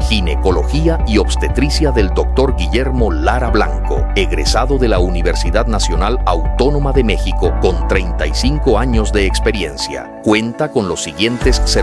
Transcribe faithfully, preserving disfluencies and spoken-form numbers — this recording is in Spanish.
Ginecología y Obstetricia del doctor Guillermo Lara Blanco, egresado de la Universidad Nacional Autónoma de México con treinta y cinco años de experiencia. Cuenta con los siguientes certificados